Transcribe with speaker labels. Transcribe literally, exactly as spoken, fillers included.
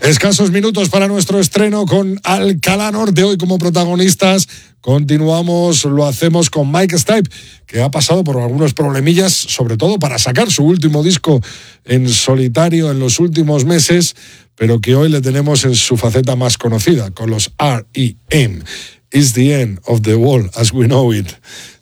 Speaker 1: Escasos minutos para nuestro estreno con Alcalá Norte, hoy como protagonistas. Continuamos, lo hacemos con Mike Stipe, que ha pasado por algunos problemillas, sobre todo para sacar su último disco en solitario en los últimos meses, pero que hoy le tenemos en su faceta más conocida, con los R E M. It's the end of the world as we know it.